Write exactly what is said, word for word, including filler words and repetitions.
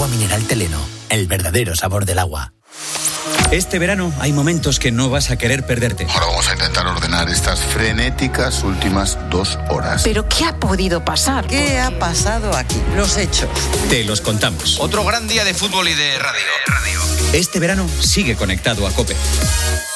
Agua mineral Teleno, el verdadero sabor del agua. Este verano hay momentos que no vas a querer perderte. Ahora vamos a intentar ordenar estas frenéticas últimas dos horas. ¿Pero qué ha podido pasar? ¿Qué ha pasado aquí? Los hechos. Te los contamos. Otro gran día de fútbol y de radio. Este verano sigue conectado a COPE.